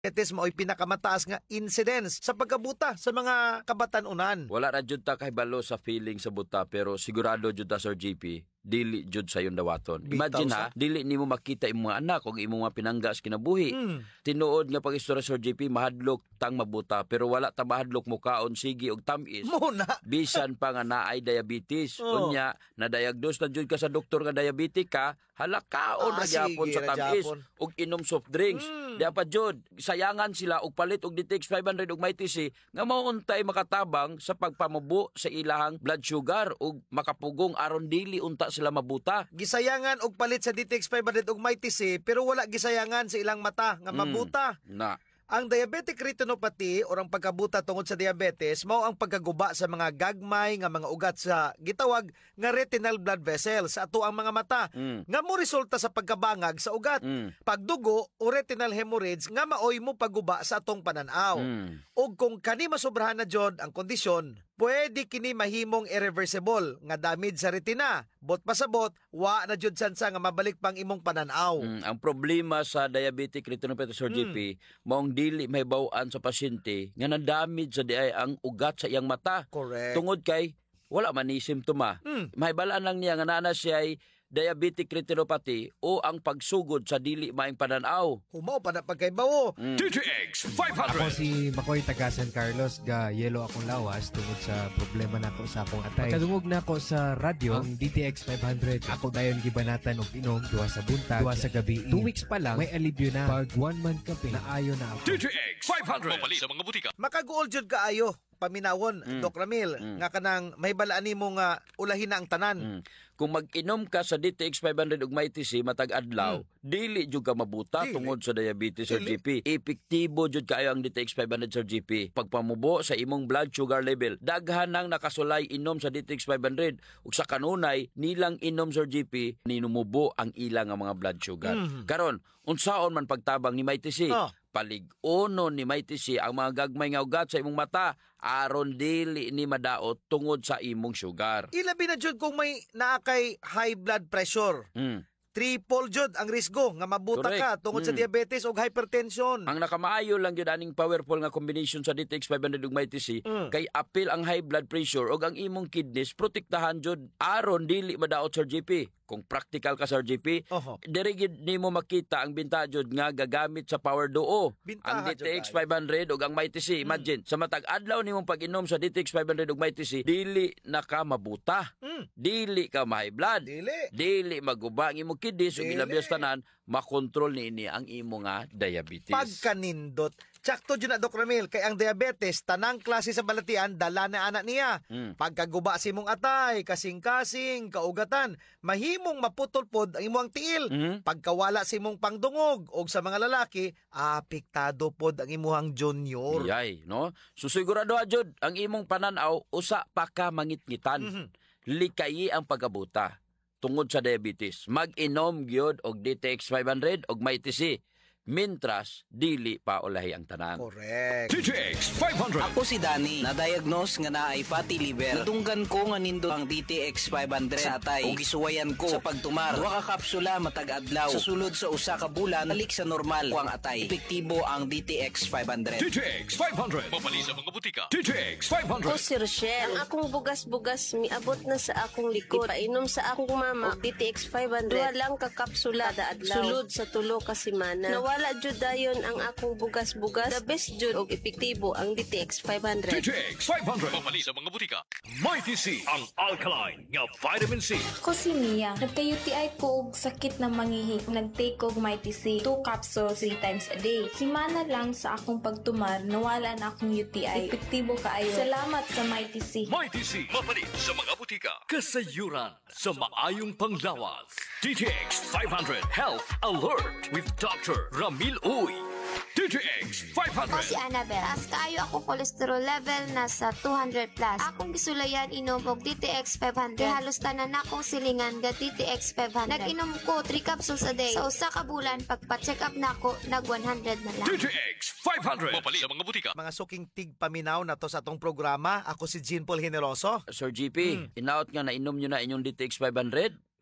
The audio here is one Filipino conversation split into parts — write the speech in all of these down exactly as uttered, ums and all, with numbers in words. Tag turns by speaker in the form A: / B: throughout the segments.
A: diabetes mao'y pinakamataas nga incidence sa pagkabuta sa mga kabatanunan.
B: Wala ra jud ta kahibalo sa feeling sa buta pero sigurado jud ta Sir G P dili jud sa yung dawaton. Imagine ha, dili nimo makita imong mga anak o imong mga pinangga sa kinabuhi. Mm. Tinuod nga pag-istorya Sir G P mahadlok tang mabuta pero wala ta mahadlok mo kaon sige og tamis.
A: Muna.
B: Bisan pa nga naay diabetes.
A: Oh.
B: Unya na diagnose na jud ka sa doktor nga diabetic ka, hala kaon
A: Ah,
B: ra gyapon
A: sige,
B: sa
A: ra
B: tamis
A: gyapon.
B: og inom soft drinks.
A: Mm.
B: Di pa jud sayangan sila og palit og D T X five hundred og may T C nga mauntay makatabang sa pagpamubo sa ilahang blood sugar ug makapugong aron dili unta sila mabuta.
A: Gisayangan og palit sa D T X five hundred og may T C pero wala gisayangan sa ilang mata nga mabuta.
B: Mm. Na.
A: Ang diabetic retinopathy o ang pagkabuta tungod sa diabetes mao ang pagkaguba sa mga gagmay nga mga ugat sa gitawag nga retinal blood vessels sa ato ang mga mata
B: Mm.
A: nga mo resulta sa pagkabangag sa ugat.
B: Mm.
A: Pagdugo o retinal hemorrhage nga maoy mo paguba sa atong pananaw.
B: Mm.
A: O kung kani masobrahan na jud ang kondisyon, pwede kini mahimong irreversible nga damage sa retina. Bot pasabot, wa na jud sansa nga mabalik pang imong pananaw.
B: Mm, ang problema sa diabetic retinopathy Sir G P, maong dili mahibaw-an sa pasyente nga na-damage sa diay ang ugat sa iyang mata.
A: Correct.
B: Tungod kay wala man ni simptoma.
A: Mm.
B: Mahibalaan lang niya nga nana siya ay diabetic retinopathy o ang pagsugod sa dili maayong pananaw.
A: Humaw pa na pagkaibawo.
B: Mm.
C: D T X five
D: Ako
C: hundred.
D: si Makoy taga San Carlos, ga yelo akong lawas tungod sa problema nako sa akong atay. Pagkadungog na ako sa radyo, ang D T X five hundred, ako dayon gibanatan og inom duha sa buntag, duha sa gabi. Two weeks pa lang, may alibyo na. Pag one month kape, naayo na ako.
C: D T X five hundred. Mapali sa mga butika.
A: Makaguol jud kaayo paminawon,
B: Mm.
A: Doc Ramil,
B: Mm.
A: nga kanang may balaan nimo nga ulahin na ang tanan.
B: Mm. Kung mag-inom ka sa D T X five hundred ug may T C matag adlaw, dili jud ka mabuta
A: Dili.
B: tungod sa diabetes Sir
A: Dili.
B: G P. Epektibo jud kaayo ang D T X five hundred Sir G P. Pagpamubo sa imong blood sugar level, daghan nang nakasulay inom sa D T X five hundred ug sa kanunay nilang inom Sir G P ninumubo ang ilang nga mga blood sugar.
A: Mhm.
B: Karon, unsaon man pagtabang ni may T C?
A: Ah.
B: Palig-uno ni may T C ang mga gagmay nga ugat sa imong mata aron dili ni madaot tungod sa imong sugar.
A: Ilabi na jud kung may naakay high blood pressure.
B: Mm.
A: Triple jud ang risgo nga mabuta
B: Correct.
A: ka tungod sa
B: Mm.
A: diabetes o hypertension.
B: Ang nakamaayo lang yun aning powerful nga combination sa D T X five hundred ug may T C
A: Mm.
B: kay apil ang high blood pressure ug ang imong kidneys protektahan jud aron dili madaot Sir G P. Kung practical ka Sir G P,
A: Oho.
B: diri gid nimo makita ang binta jud nga gagamit sa power duo.
A: Bintaha
B: Ang D T X
A: jud
B: five hundred ug ang may T C, imagine sa matag adlaw nimong pag-inom sa D T X five hundred ug may T C, dili na ka mabuta.
A: Mm.
B: Dili ka ma-high blood.
A: Dili.
B: Dili maguba ang imong kidneys ug
A: Dili.
B: ilabias tanan makontrol niini ang imo nga diabetes.
A: Pagkanindot. Tsakto dyan na, Doc Ramil, kay ang diabetes, tanang klase sa balatian, dala na anak niya.
B: Mm.
A: Pagkaguba si mong atay, kasing-kasing, kaugatan, mahimong maputol-pod ang imong tiil.
B: Mm.
A: Pagkawala si mong pangdungog, o sa mga lalaki, apektado pod ang imuhang junior.
B: Yay, no? Susigurado jud ang imong pananaw usa pa ka mangitngitan.
A: Mhm.
B: Likayi ang pagabuta tungod sa diabetes. Mag-inom gyud og D T X five hundred og may T C. Mintras dili pa ulahi ang tanan.
A: Correct.
C: D T X five hundred.
E: Ako si Danny, na-diagnose nga na ay fatty liver. Natunggan ko nga nindo ang D T X five hundred sa atay ug gisuwayan ko sa pagtumar. Duha ka kapsula matag adlaw. Sa sulod sa usa ka bulan, balik sa normal ko ang atay. Epektibo ang D T X five hundred.
C: D T X five hundred. Mapali sa mga butika. D T X five hundred.
F: Ako si Rochelle. Ang akong bugas-bugas miabot na sa akong likod. Painom sa akong mama og D T X five hundred. Duha lang ka kapsula kada adlaw. Sulod sa tulo ka semana. Nawala jud dayon ang akong bugas-bugas. The best jud og epektibo ang D T X five
C: D
F: hundred.
C: T X five hundred. Mapali sa mga butika. May T C. Ang alkaline nga vitamin C.
G: Ako si Mia. Nagka-U T I ko og sakit na mangihi. Nag-take og Mighty C. Two capsules three times a day. Simana lang sa akong pagtumar, nawala na akong U T I. Epektibo kaayo. Salamat sa Mighty C.
C: May T C. Mapali sa mga butika. Kasayuran sa maayong panglawas. D T X five hundred Health Alert with Doctor Ramil Uy. D T X five
H: Ako
C: hundred.
H: si Annabel. Taas kaayo ako cholesterol level nasa two hundred plus. Akong gisulayan inom og D T X five hundred. Kaya halos tanan akong silingan ga D T X five hundred. Nag-inom ko three capsules a day. Sa usa ka bulan, pagpa-check up na ako, nag one hundred na lang.
C: D T X five hundred. Mapali sa mga butika.
A: Mga suking tigpaminaw na to sa atong programa. Ako si Jean Paul Generoso.
B: Sir G P, inaot nga na inom nyo na inyong D T X five hundred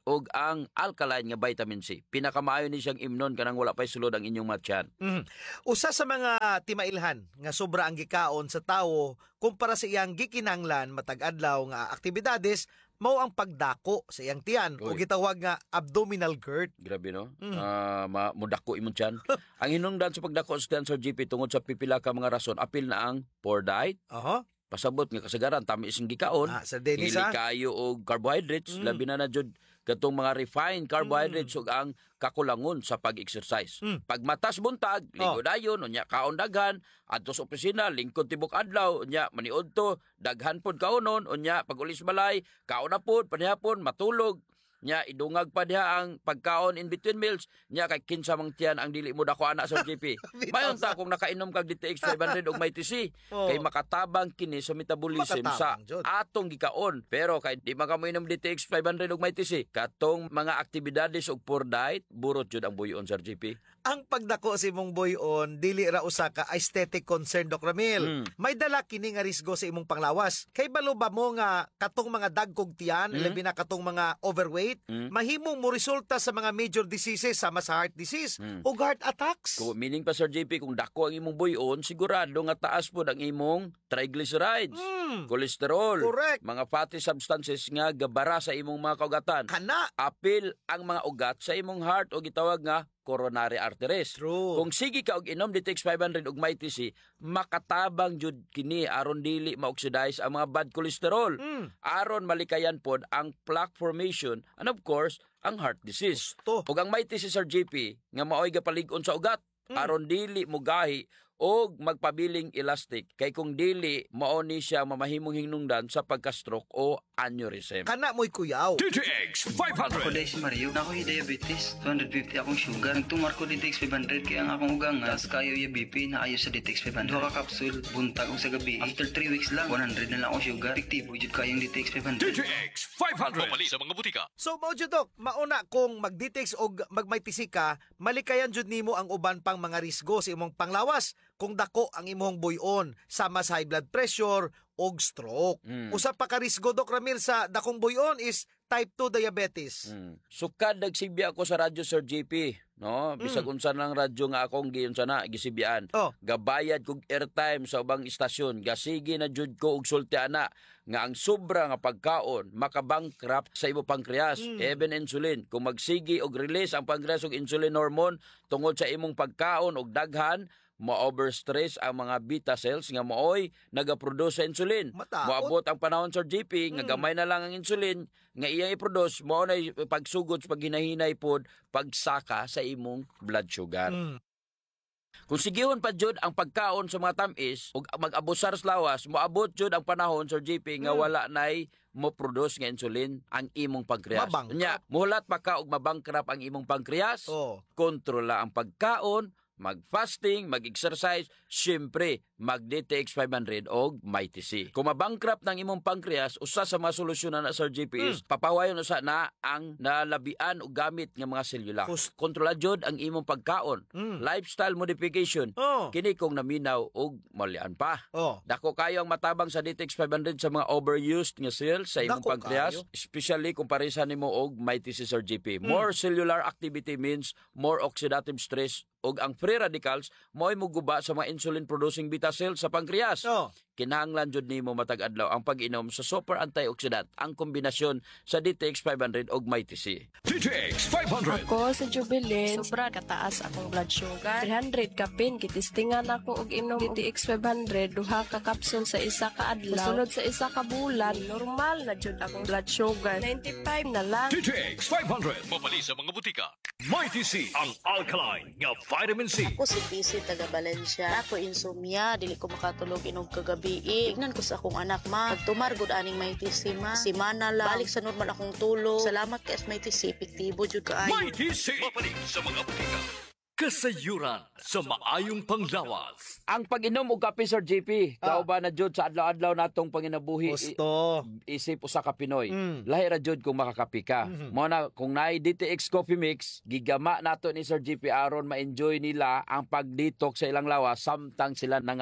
B: og ang alkaline nga vitamin C. Pinakamaayo ni siyang imnon kanang wala pay sulod ang inyong matyan.
A: Mhm. Usa sa mga timailhan nga sobra ang gikaon sa tawo kumpara sa iyang gikinanglan matag adlaw nga aktibidades mao ang pagdako sa iyang tiyan o
B: Uy.
A: gitawag nga abdominal GERD.
B: Grabe no?
A: Mm.
B: Ah, ma mudako imong tiyan. Ang hinungdan sa pagdako sa tiyan, Sir G P, tungod sa pipila ka mga rason, apil na ang poor diet,
A: Oho.
B: pasabot nga kasagaran, tamis ang gikaon,
A: Ah, sa Dennis
B: hili
A: ha.
B: kayo og carbohydrates,
A: Mm.
B: labi na na jud katong mga refined carbohydrates ug ang kakulangon sa pag-exercise.
A: Mm.
B: Pag matas buntag, ligo
A: Oh.
B: dayon, unya kaon daghan, adto sa opisina, lingkod tibok adlaw, unya maniud to, daghan pod kaonon, unya pag ulis balay, kaon na pod, panihapon, matulog, nya idungag pa diha ang pagkaon in between meals, nya kay kinsa mang tiyan ang dili mo dako ana sa G P. Mayon ta kung nakainom kag D T X five hundred og may T C,
A: Oh.
B: kay makatabang kini sa metabolism sa
A: Makatabang, Jod.
B: atong gikaon. Pero kay di man ka mo inom D T X five hundred og may T C, katong mga aktibidades og poor diet, burot jud ang buyon Sir G P.
A: Ang pagdako sa imong buyon dili ra usa ka aesthetic concern, Doc Ramil.
B: Mm.
A: May dala kini nga risgo sa imong panglawas. Kay balo ba mo nga katong mga dagkog tiyan,
B: Mm.
A: labi na katong mga overweight,
B: Mm.
A: mahimong mo resulta sa mga major diseases sama sa heart disease
B: Mm.
A: o heart attacks.
B: Kung meaning pa Sir G P, kung dako ang imong buyon, sigurado nga taas pod ang imong triglycerides,
A: Mm.
B: cholesterol,
A: Correct.
B: mga fatty substances nga gabara sa imong mga kaugatan.
A: Kana.
B: Apil ang mga ugat sa imong heart o gitawag nga coronary arteries.
A: True.
B: Kung sige ka og inom D T X five hundred og may T C, makatabang jud kini aron dili ma-oxidize ang mga bad cholesterol.
A: Mm.
B: Aron malikayan pod ang plaque formation and of course, ang heart disease.
A: Gusto.
B: Ug ang may T C Sir G P nga maoy gapalig-on sa ugat
A: Mm.
B: aron dili mugahi og magpabiling elastic kay kung dili mao ni siya mamahimong hinungdan sa pagka-stroke o aneurysm.
A: Kana mo'y kuyaw.
C: D T X five
I: Ako
C: hundred.
I: dahil si Mario, na ako'y diabetes, two fifty akong sugar. Nagtumar ko D T X five hundred kaya ang akong ugang nga, tas kayo yung B P na ayo sa D T X five hundred. Duha ka kapsul, buntag o sa gabi. After three weeks lang, one hundred na lang akong sugar. Epektibo jud kayong D T X five
C: D
I: hundred.
C: T X five hundred. Pamali sa mga butika.
A: So mao jud, Doc, mauna kung mag-detect og magmaytisi ka, malikayan jud nimo ang uban pang mga risgo sa imong panglawas kung dako ang imong buyon sama sa high blood pressure og stroke.
B: Mm.
A: Usa pa ka risgo, Doc Ramil, sa dakong buyon is type two diabetes.
B: Mm. Sukad nagsibya ako sa radyo Sir G P, no? Bisag unsa lang radyo nga akong giyon sana gisibyan.
A: Oh.
B: Gabayad kog airtime sa ubang istasyon, gasigi na jud ko og sulti ana nga ang sobra nga pagkaon makabankrupt sa imo pankreas,
A: Mm.
B: even insulin. Kung magsigi og release ang pankreas og insulin hormone tungod sa imong pagkaon og daghan, ma-overstress ang mga beta cells nga mooy nagaproduce sa insulin.
A: Mataot.
B: Moabot ang panahon Sir G P nga
A: Mm.
B: gamay na lang ang insulin nga iyang i-produce, mao na pagsugod sa paghinahinay pod pagsaka sa imong blood sugar.
A: Mm.
B: Kung sigihon pa jud ang pagkaon sa mga tamis ug mag-abusar sa lawas, moabot jud ang panahon Sir G P nga
A: Mm.
B: wala nay mo produce nga insulin ang imong pankreas.
A: Mabangkrap.
B: Nya, muhulat pa ka og mabangkrap ang imong pankreas.
A: Oh.
B: Kontrola ang pagkaon, mag-fasting, mag-exercise, syempre, mag-D T X five hundred o may T C. Kung mabankrupt ng imong pankreas, usa sa mga solusyonan na Sir G P is, papawayon usa na ang nalabian o gamit ng mga selula.
A: Hus-
B: Kontrola jud ang imong pagkaon.
A: Mm.
B: Lifestyle modification.
A: Oh.
B: Kini kung naminaw og malian pa.
A: Oh.
B: Dako kayo ang matabang sa D T X five hundred sa mga overused nga cells sa imong
A: Dako
B: pankreas,
A: kayo.
B: especially kung parisan nimo og may T C Sir G P. More cellular activity means more oxidative stress ug ang free radicals mo'y muguba sa mga insulin producing beta cells sa pankreas.
A: Oh.
B: Kinahanglan jud nimo matag adlaw ang pag-inom sa super antioxidant, ang kombinasyon sa D T X five hundred ug may T C.
C: D T X five hundred.
J: Ako sa Jubilin, sobra kataas akong blood sugar. three hundred kapin, kitistingan ako og inom D T X five hundred, duha ka kapsul sa isa ka adlaw. Sunod sa isa ka bulan, normal na jud akong blood sugar. ninety-five na lang.
C: D T X five hundred. Mapali sa mga butika. May T C, ang alkaline nga vitamin C.
K: Ako si P C taga Valencia. Ako insomnia, dili ko makatulog inog kagabi. Tignan ko sa akong anak ma. Pagtumar gud aning may T C ma. Si mana lang. Balik sa normal akong tulog. Salamat kay may T C, epektibo jud kaayo.
C: May T C. Mapali sa mga butika. Kasayuran sa maayong panglawas.
B: Ang pag-inom og kape Sir G P,
A: Ah.
B: kauban na jud sa adlaw-adlaw natong panginabuhi.
A: Gusto.
B: I- isip usa ka Pinoy.
A: Mm.
B: Lahi ra jud kung makakapi ka.
A: Mhm.
B: Mo na kung naay D T X coffee mix, gigama nato ni Sir G P aron ma-enjoy nila ang pag-detox sa ilang lawas samtang sila nangapi.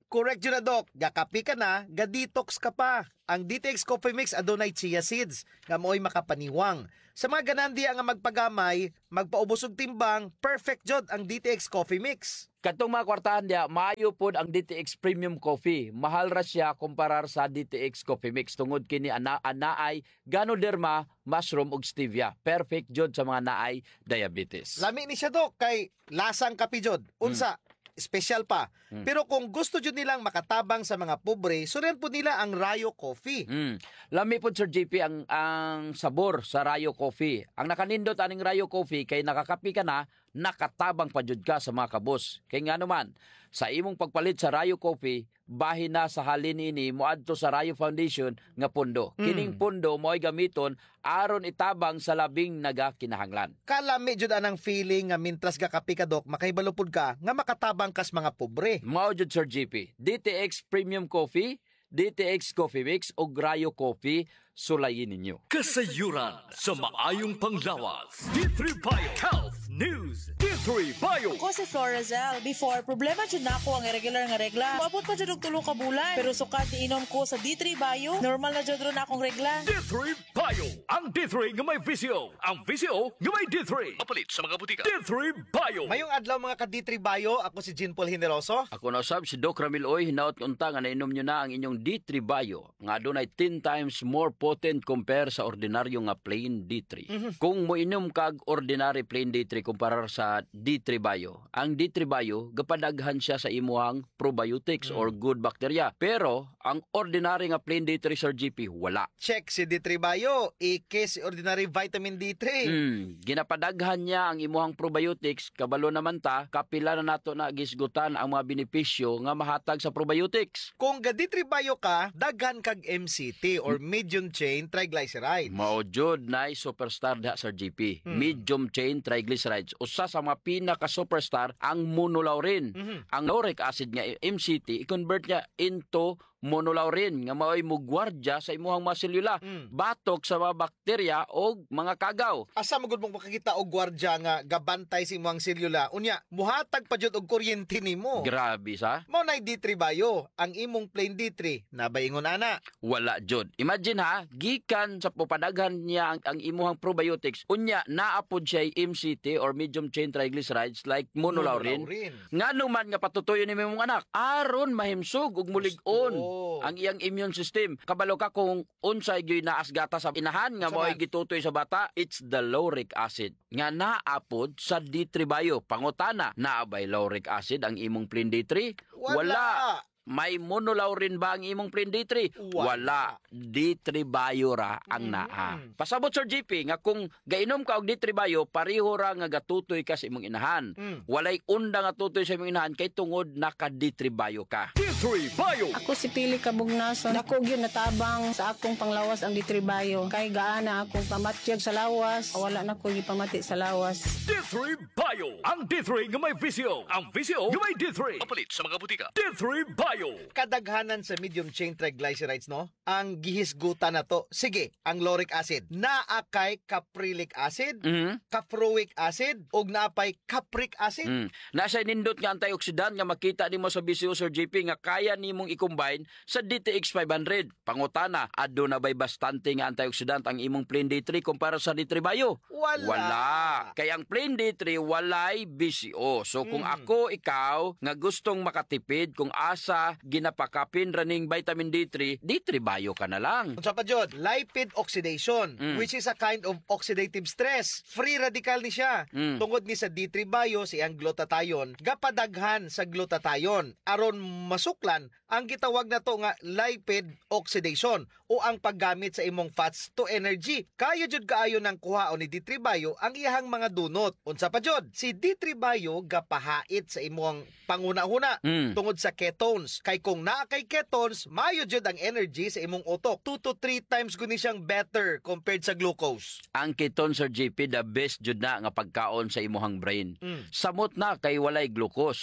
A: Correct yun na, Doc. Gakapi ka na, ga-detox ka pa. Ang D T X Coffee Mix adunay chia seeds, nga mo'y makapaniwang. Sa mga ganandiya nga magpagamay, magpaubos og timbang, perfect jod ang D T X Coffee Mix.
B: Katong mga kwartahan dia, maayo pod ang D T X Premium Coffee. Mahal ra siya kumparar sa D T X Coffee Mix. Tungod kini ana anaay Ganoderma, mushroom ug stevia. Perfect jod sa mga naay diabetes.
A: Lami ni siya, Doc, kay lasang kapi jod. Unsa, special pa.
B: Hmm.
A: Pero kung gusto jud nilang makatabang sa mga pobre, surian po nila ang Rayo Coffee.
B: Mm. Lami po Sir J P ang ang sabor sa Rayo Coffee. Ang nakanindot aning Rayo Coffee kay nakakapi ka na, nakatabang pa jud ka sa mga kabos. Kay nga naman, sa imong pagpalit sa Rayo Coffee, bahin na sa halin ini moadto sa Rayo Foundation nga pundo.
A: Mm.
B: Kining pundo mo'y gamiton aron itabang sa labing nagakinahanglan.
A: Kalami jud anang feeling nga mintras gakapi ka, Doc, makahibalo pud ka nga makatabang kas mga pobre.
B: Mao jud Sir J P. D T X Premium Coffee, D T X Coffee Mix ug Rayo Coffee, sulayin ninyo.
C: Kasayuran sa maayong panglawas. D three Bio Health News. D three Bio.
K: Ako si Florazel. Before, problema dyan na ako ang irregular nga regla. Mabot pa dyan og tulo ka bulan. Pero sukat iinom ko sa D three Bio, normal na dyan ron akong regla.
C: D three Bio. Ang D three nga may V C O. Ang V C O nga may D three. Mapalit sa mga butika. D three Bio.
A: Mayong adlaw mga ka-D three Bio, ako si Jean Paul Generoso.
B: Ako na usab si Doc Ramil Oy, hinaot unta nga nainom nyo na ang inyong D three Bio nga adunay ten times more potent compare sa ordinaryo nga plain D three.
A: Mhm.
B: Kung moinom kag ordinary plain D three kumparar sa D three Bio, ang D three Bio gapadaghan siya sa imuhang probiotics or good bacteria. Pero ang ordinary nga plain D three Sir G P wala.
A: Check si D three Bio, ike si ordinary vitamin D three.
B: Hmm, ginapadaghan niya ang imuhang probiotics, kabalo naman ta, kapila na nato na gisgutan ang mga benepisyo nga mahatag sa probiotics.
A: Kung ga D three Bio ka, daghan kag M C T or medium chain triglycerides.
B: Mao jud nay superstar diha sa G P.
A: Hmm.
B: Medium chain triglycerides. Usa sa mga pinaka superstar ang monolaurin.
A: Mhm.
B: Ang lauric acid nga M C T i-convert niya into monolaurin nga mao'y mugwardya sa imuhang mga selula,
A: Mm.
B: batok sa mga bakterya o mga kagaw.
A: Asa magud mong makakita og gwardya nga gabantay si imong selula. Unya, muhatag pa jud og kuryente nimo.
B: Grabe sa.
A: Mao nay D three Bio, ang imong plain D three nabaingon ana.
B: Wala jud. Imagine ha, gikan sa pupadaghan niya ang, ang imuhang probiotics, unya naapod siya M C T or medium chain triglycerides like monolaurin. Ngano man nga patutuyo ni imong anak, aron mahimsog ug mulig-on ang iyang immune system. Kabalo ka kung unsay gyud naas gata sa inahan nga mo'y gitutoy sa bata, it's the lauric acid nga naapod sa D three Bio. Pangutana, naabay lauric acid ang imong plain D three?
A: Wala.
B: May monolaurin ba ang imong plain D three? Wala. D three Bio ra ang naa. Pasabot Sir G P nga kung gainom ka og D three Bio, pareho ra nga gatutoy ka sa imong inahan.
A: Mm.
B: Walay unda nga tutoy sa imong inahan kay tungod naka D three Bio ka.
C: D three Bio.
J: Ako si Pili Kabugnason. Dako gyud natabang sa akong panglawas ang D three Bio. Kay gaana akong pamatyag sa lawas. Wala na ko gipamati sa lawas.
C: D three Bio. Ang D three nga may V C O. Ang V C O nga may D three. Mapalit sa mga butika. D three Bio.
A: Kadaghanan sa medium chain triglycerides, no? Ang gihisgutan na to. Sige, ang lauric acid. Naakay caprylic acid,
B: Mhm.
A: caproic acid, ug naapay capric acid.
B: Mm. Nasa nindot nga antioxidant nga makita nimo sa B C O Sir J P nga kaya nimong i-combine sa D T X five hundred. Pangutana, adto na bay bastante nga antioxidant ang imong plain D three kumpara sa D three Bio?
A: Wala.
B: Wala. Kaya ang plain D three walay B C O. So kung
A: Mm.
B: ako ikaw nga gustong makatipid kung asa ginapakapin raning vitamin D three, D three Bio ka na lang.
A: Unsa pa jud? Lipid oxidation,
B: Mm.
A: which is a kind of oxidative stress. Free radical ni siya.
B: Mm.
A: Tungod ni sa D three Bio si ang glutathione, gapadaghan sa glutathione aron masuklan ang gitawag na to nga lipid oxidation o ang paggamit sa imong fats to energy. Kayo jud kaayo ng kuhaon ni D three Bio ang iyahang mga dunot. Unsa pa jud? Si D three Bio gapahait sa imong panguna-una
B: Mm.
A: tungod sa ketones. Kay kung naa kay ketones, mayo jud ang energy sa imong utok. two to three times guni siyang better compared sa glucose.
B: Ang ketone Sir J P the best jud na nga pagkaon sa imuhang brain.
A: Mm.
B: Samot na kay walay glucose.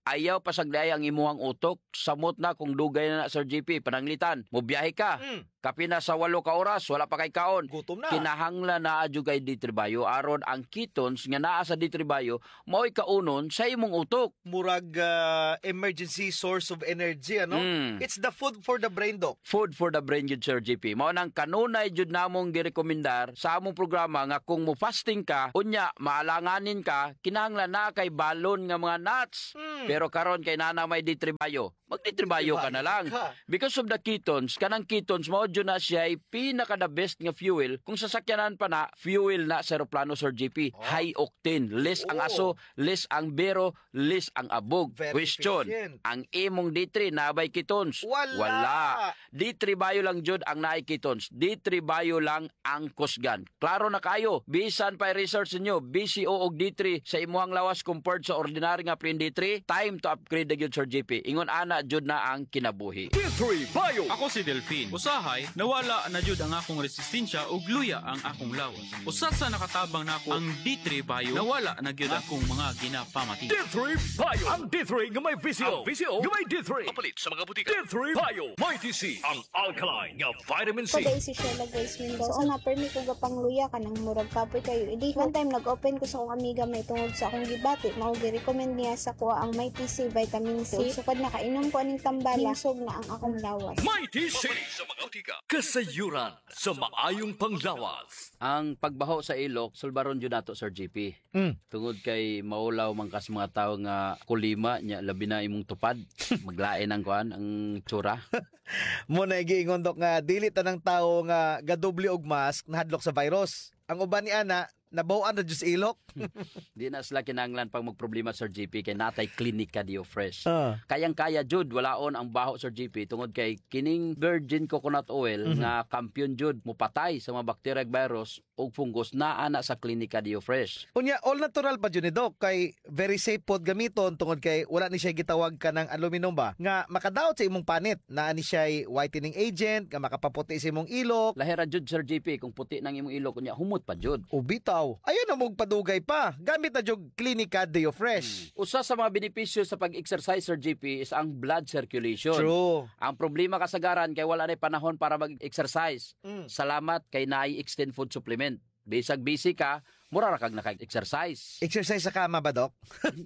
B: ayaw pasagday ang imuhang utok, samot na kung dugay na na Sir J P, pananglitan, mo biyahe ka.
A: Mm.
B: Kapi na sa walo ka oras, wala pa kay kaon.
A: Gutom na.
B: Kinahanglan na adyo kay ditribayo aron ang ketones nga naa sa ditribayo mao'y kaunon sa imong utok.
A: Murag ah, emergency source of energy, ano?
B: Mm.
A: It's the food for the brain, Doc.
B: Food for the brain jud Sir J P. Mao nang kanunay jud namong girekomendar sa among programa nga kung mo fasting ka, unya maalanganin ka, kinahanglan na kay balon nga mga nuts.
A: Mm.
B: Pero karon kay nana may ditribayo, magditribayo ka na lang.
A: Ka.
B: Because of the ketones, kanang ketones mao jud na siya ay pinaka the best nga fuel. Kung sasakyanan pa na, fuel na sa eroplano Sir J P.
A: Oh.
B: High octane, less ang
A: Oh.
B: aso, less ang bero, less ang abog.
A: Very
B: Question,
A: efficient.
B: ang imong D three nabay ketones?
A: Wala.
B: D three bayo lang jud ang naay ketones. D three bayo lang ang kusgan. Klaro na kayo. Bisan pa research niyo, B C O og D three sa imuhang lawas compared sa ordinary nga plain D three, time to upgrade na gyud Sir J P. Ingon ana jud na ang kinabuhi.
C: D three Bio.
L: Ako si Delphine. Usahay, nawala na jud ang akong resistensya ug luya ang akong lawas. Usat sa nakatabang nako ang D three Bio, nawala na gyud akong mga ginapamati.
C: D three Bio. Ang D three nga may visio. Ang visio nga may D three. Kapalit sa mga butika. D three Bio. May T C. Ang alkaline nga vitamin C.
M: Pagay si Sheila Grace Mendoza. So, una, permi ko gapang luya ka ng murag kapoy kayo. Idi, one time nag-open ko sa akong amiga may tungod sa akong gibati. Mao gi-recommend niya sa kuha ang May T C vitamin C. Sukad na kainom ko aning tambala, hinsog na ang akong lawas.
C: May T C. Sa mga butika. Kasayuran sa maayong panglawas.
B: Ang pagbaho sa ilok, sulbaron jud nato Sir J P.
A: Mm.
B: Tungod kay maulaw man kas mga tawo nga kulima nya labi na imong tupad, maglain ang kuan ang tsura.
A: Mo na giingon, Doc, nga dili tanang tawo nga gadoble og mask nahadlok sa virus. Ang uban ni ana nabawan na jud sa ilok.
B: Di na sila kinahanglan pag magproblema Sir J P kay natay klinika Dio Fresh.
A: Ah.
B: Kayang-kaya jud walaon ang baho Sir J P tungod kay kining virgin coconut oil
A: Mhm.
B: nga kampiyon jud mupatay sa mga bacteria ug virus ug fungus naa na sa klinika Dio Fresh.
A: Unya, all natural pa jud ni Doc, kay very safe pod gamiton tungod kay wala ni siya gitawag ka ng aluminum ba nga makadaot sa imong panit, naa ni siya whitening agent nga makapaputi sa imong ilok.
B: Lahira jud Sir J P kung puti nang imong ilok unya humot pa jud.
A: Ubitaw, ayon na mong padugay pa. Gamit na jud Klinika Deo Fresh.
B: Usa sa mga benepisyo sa pag-exercise Sir J P is ang blood circulation.
A: True.
B: Ang problema kasagaran kay wala na panahon para mag-exercise.
A: Mm.
B: Salamat kay naay extend food supplement. Bisag busy ka, mura ra kag naka-exercise.
A: Exercise sa kama ba, Doc?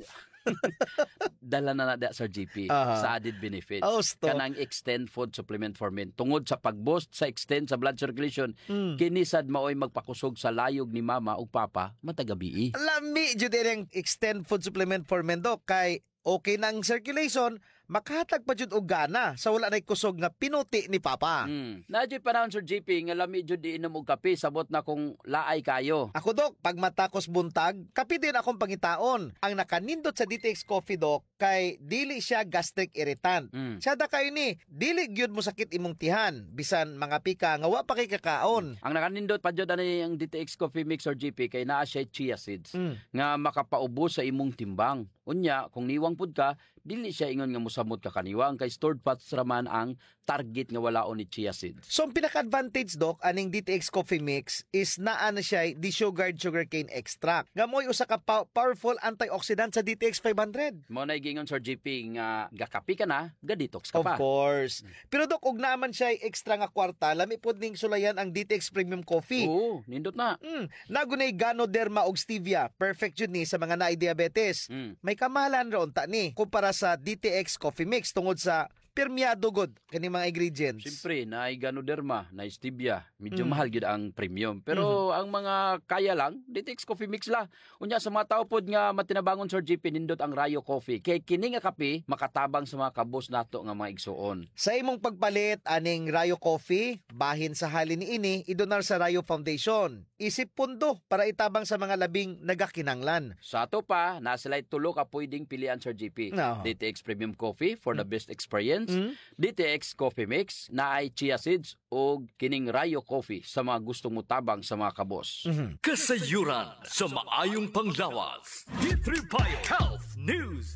B: Dala na na Sir J P
A: Aha.
B: sa added benefits.
A: Oh, stop.
B: Kanang extend food supplement for men. Tungod sa pag-boost sa extend sa blood circulation,
A: Mm.
B: kinisad maoy magpakusog sa layog ni mama ug papa matagabi.
A: Lami jud ang extend food supplement for men, Doc, kay okay nang circulation, makahatag pa jud og gana sa wala nay kusog nga pinuti ni Papa.
B: Mm. Nadyo panahon Sir J P nga lami jud iinom og kape sabot na kung laay kayo.
A: Ako, Doc, pag matakos buntag, kapi din akong pangitaon. Ang nakanindot sa D T X Coffee, Doc, kay dili siya gastric irritant.
B: Mm.
A: Siya da kayo ni, dili gyud mo sakit imong tihan, bisan mga pika nga wa pa kay kakaon.
B: Ang nakanindot pa jud ani ang D T X Coffee Mix Sir J P kay naa siya chia seeds
A: Mm.
B: nga makapaubos sa imong timbang. Unya, kung niwang pud ka, dili siya ingon nga mosamot ka kaniwang kay stored fats raman ang target nga walaon ni chia seeds.
A: So, ang pinaka-advantage, Doc, aning D T X Coffee Mix is naa na siya desugared sugarcane extract. Nga mo'y usa ka pa- powerful antioxidant sa D T X five hundred.
B: Mo na gingon Sir J P nga gakapi ka na, ga-detox ka
A: Of
B: pa.
A: course. Pero, Doc, ug naman siya extra nga kwarta, lami pod ning sulayan ang D T X Premium Coffee.
B: Oo, nindot na.
A: Mm, nagunay Ganoderma og stevia. Perfect yun ni sa mga naay diabetes.
B: Mm.
A: May kamahalan ron ta ni kumpara sa D T X Coffee Mix tungod sa permeado god kani mga ingredients.
B: Siyempre, naay Ganoderma, naay Stevia. Medyo
A: Mm.
B: mahal gyud ang premium. Pero ang mga kaya lang, D T X Coffee Mix la. Unya sa mga tao pod nga matinabangon Sir J P nindot ang Rayo Coffee. Kay kini nga kape makatabang sa mga kabos nato nga mga igsuon.
A: Sa imong pagpalit aning Rayo Coffee, bahin sa halin ni ini idonar sa Rayo Foundation. Isip pundo para itabang sa mga labing nagakinanglan.
B: Sa ato pa, nasilay tulo ka pwedeng pilian Sir J P.
A: No.
B: D T X Premium Coffee for the best experience.
A: Mm.
B: D T X Coffee Mix na ay chia seeds o kining Rayo Coffee sa mga gustong mutabang sa mga kabos.
A: Mhm.
C: Kasayuran sa maayong panglawas. D three Bio Health News. D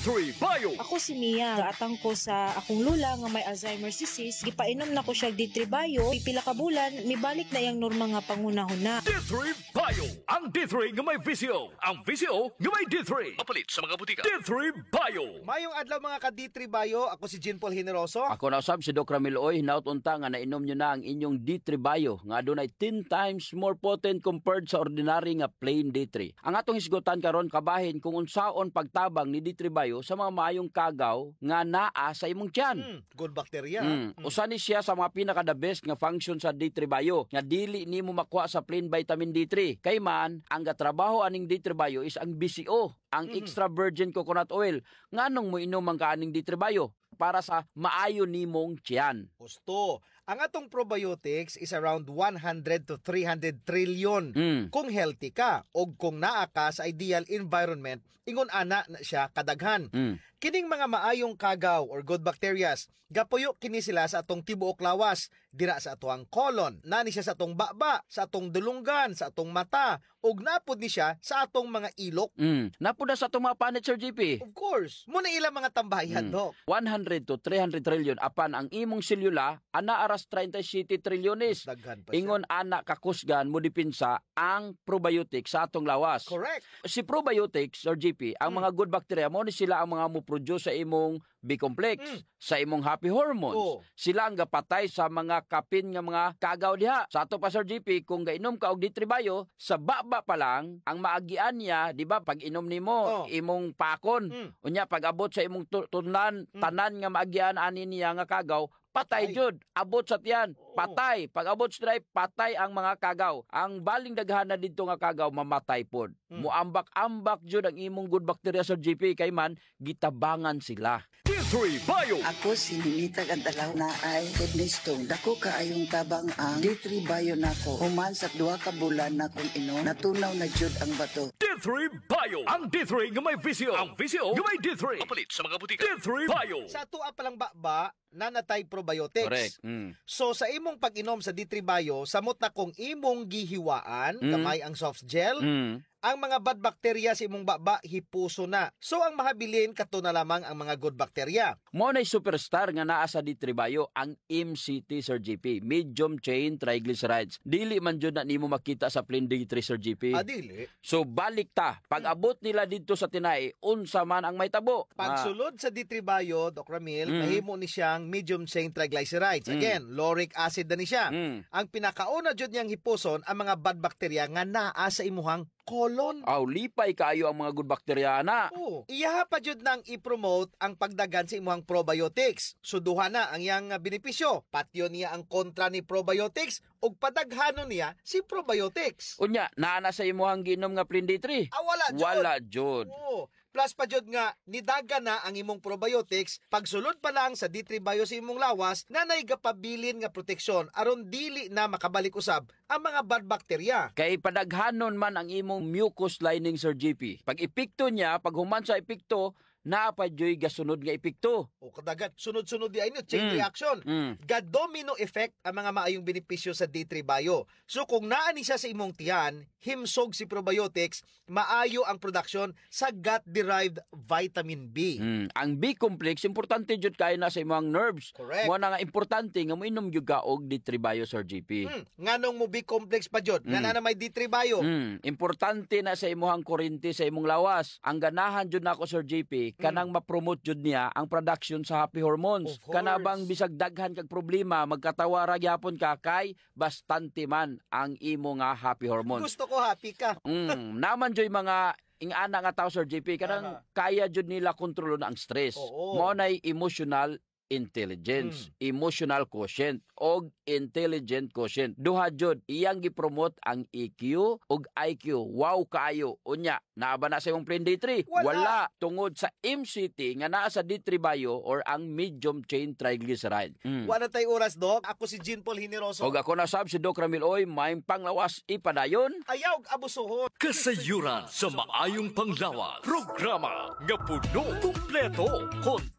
C: three Bio.
N: Ako si Mia, gaatang ko sa akong lula nga may Alzheimer's disease, gipainom na ko siya D three Bio, pipila ka bulan, mibalik na yang norma nga pangunahuna.
C: D three Bio. Ang D three nga may visio. Ang visio nga may D three. Mapalit sa mga butika. D three Bio.
A: Mayong adlaw mga ka D three Bio, ako si Jean Paul Generoso.
B: Ako na usab si Doc Ramil Oy, hinaut unta nga nainom nyo na ang inyong D three Bio nga adunay ten times more potent compared sa ordinary nga plain D three. Ang atong hisgutan karon kabahin kung unsaon pagtabang ni D three Bio sa mga maayong kagaw nga naa sa imong tiyan.
A: Hmm, good bacteria.
B: Mm. Mm. Usa ni siya sa mga pinaka the best nga function sa D three Bio nga dili nimo makuha sa plain vitamin D three. Kay man ang gatrabaho aning D three Bio is ang B C O, ang mm. extra virgin coconut oil. Nganong mo inom ang kaaning D three Bio? Para sa maayo nimong tiyan.
A: Gusto. Ang atong probiotics is around one hundred to three hundred trillion
B: Mm.
A: kung healthy ka o kung naa ka sa ideal environment, ingon ana na siya kadaghan.
B: Mm.
A: Kining mga maayong kagaw or good bacterias, gapuyo kini sila sa atong tibuok lawas, dira sa atong colon, nani siya sa atong baba, sa atong dulunggan, sa atong mata, ug napud ni siya sa atong mga ilok.
B: Mm. Napud na sa atong mga panit, Sir G P.
A: Of course. Muna ilang mga tambayan,
B: Mm.
A: Dok.
B: one hundred to three hundred trillion apan ang imong selula ana aras thirty-seven trilyones.
A: Daghan pa siya.
B: Ingon ana kakusgan mo dipinsa ang probiotics sa atong lawas.
A: Correct.
B: Si probiotics or G P, ang
A: Mm.
B: mga good bacteria mo ni sila ang mga mo produce sa imong B-complex,
A: Mm.
B: sa imong happy hormones.
A: Oo.
B: Sila ang gapatay sa mga kapin nga mga kagaw diha. Sa ato pa Sir G P, kung gainom ka og D three Bio, sa baba pa lang ang maagian niya, di ba, pag inom nimo
A: Oo.
B: imong pakon,
A: Mm.
B: unya pag abot sa imong tu- tunan,
A: Mm.
B: tanan nga maagian ani niya nga kagaw, patay
A: Patay.
B: jud, abot sa tiyan,
A: Oo.
B: patay. Pag abot sa drive, patay ang mga kagaw. Ang baling daghan na dito nga kagaw mamatay pod.
A: Mm.
B: Muambak-ambak jud ang imong good bacteria sa G P kay man gitabangan sila.
C: D three Bio.
O: Ako si Ninita Gantalaw na ay kidney stone. Dako kaayong tabang ang D three Bio nako. Human sa duha ka bulan na kung inom, natunaw na jud ang bato.
C: D three Bio. Ang D three nga may visio. Ang visio nga may D three. Mapalit sa mga butika. D three Bio.
A: Sa tuwa pa lang baba, nanatay probiotics.
B: Correct. Mm.
A: So sa imong pag-inom sa D three Bio, samot na kung imong gihiwaan,
B: Mm.
A: gamay ang soft gel,
B: Mm.
A: ang mga bad bacteria sa imong baba hipuso na. So ang mahabilin kato na lamang ang mga good bacteria.
B: Mo na superstar nga naa sa D three Bio ang M C T Sir G P, medium chain triglycerides. Dili man jud na nimo makita sa plain D three Sir G P.
A: Adili.
B: So balik ta, pag abot nila dito sa tinai, unsa man ang may tabo. Ah,
A: Pagsulod sa D three Bio, Doc Ramil,
B: Mm.
A: mahimo ni siyang medium chain triglycerides.
B: Mm.
A: Again, lauric acid na ni siya.
B: mm.
A: Ang pinakauna jud niyang hipuson ang mga bad bacteria nga naa sa imuhang colon.
B: Aw lipay kaayo ang mga good bacteria na.
A: Oo. Iyaha pa jud nang i-promote ang pagdagan sa imuhang probiotics. Suduha na ang iyang uh, benepisyo. Patyo niya ang kontra ni probiotics ug padaghanon niya si probiotics.
B: Unya, naa na sa imuhang ginom nga plain D three.
A: Ah, wala jud.
B: Wala jud.
A: Oo. Plus pa jud nga nidaga na ang imong probiotics pagsulod pa lang sa D three Bio sa imong lawas na naigapabilin nga proteksyon aron dili na makabalik usab ang mga bad bacteria.
B: Kay padaghanon man ang imong mucus lining Sir G P. Pag epekto niya, pag human sa epekto, naa pa joy gasunod nga epekto.
A: O kadagat sunod-sunod di ay no, chain
B: Mm.
A: reaction.
B: Mm.
A: Ga-domino effect ang mga maayong benepisyo sa D three Bio. So kung naa ni siya sa imong tiyan, himsog si probiotics, maayo ang production sa gut-derived vitamin B.
B: Mm. Ang B-complex, importante jud kay na sa imong nerves.
A: Correct.
B: Mo na nga importante nga moinom jud ka og D three Bio Sir G P.
A: Hmm, nganong mo B-complex pa jud? Nga
B: Mm.
A: na na may D three Bio.
B: Mm. Importante na sa imong kurente sa imong lawas. Ang ganahan jud nako Sir G P, kanang ma-promote jud niya ang production sa happy hormones.
A: Of course.
B: Kana bang bisag daghan kag problema, magkatawara gyapon ka kay bastante man ang imo nga happy hormones.
A: Gusto ko happy ka.
B: Mm, naman joy mga ingana nga tao Sir G P kanang kaya jud nila kontrolon ang stress.
A: Oo.
B: Mo nay emotional intelligence, emotional quotient og intelligent quotient. Duha jud iyang gipromote ang E Q ug I Q. Wow kaayo. Unya, naa ba na sa imong plain D three?
A: Wala.
B: Tungod sa M C T nga naa sa D three Bio or ang medium chain triglyceride. Mm.
A: Wala tay oras, Doc. Ako si Jean Paul Generoso.
B: Og ako na sab si Doc Ramil Oy, may panglawas ipadayon.
A: Ayaw abusuhon.
C: Kasayuran sa maayong panglawas. Programa nga puno, kumpleto,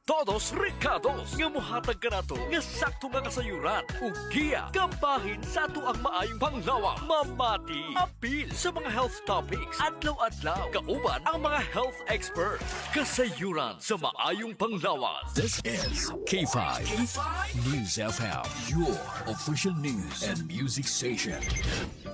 C: todos recados nga mohatag kanato nga sakto nga kasayuran ug giya kabahin sa ato ang maayong panglawas. Mamati apil sa mga health topics adlaw-adlaw kauban ang mga health experts. Kasayuran sa maayong panglawas.
P: This is K five News F M, your official news and music station.